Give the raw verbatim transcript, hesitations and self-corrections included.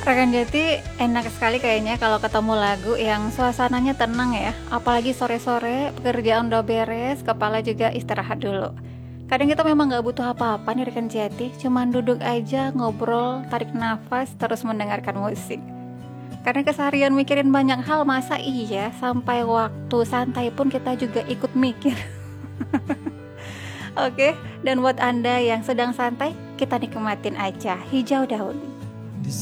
Rekan Jati, enak sekali kayaknya kalau ketemu lagu yang suasananya tenang ya. Apalagi sore-sore, pekerjaan udah beres, kepala juga istirahat dulu. Kadang kita memang gak butuh apa-apa nih rekan Jati, cuman duduk aja, ngobrol, tarik nafas, terus mendengarkan musik. Karena keseharian mikirin banyak hal, masa iya sampai waktu santai pun kita juga ikut mikir. Oke, dan buat Anda yang sedang santai, kita nikmatin aja Hijau Daun.